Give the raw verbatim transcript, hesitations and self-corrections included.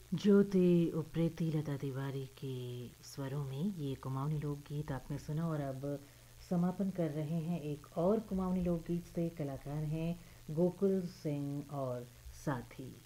ज्योति उप्रेती लता तिवारी के स्वरों में ये कुमाऊनी लोकगीत आपने सुना। और अब समापन कर रहे हैं एक और कुमाऊनी लोकगीत से। कलाकार हैं गोकुल सिंह और साथी।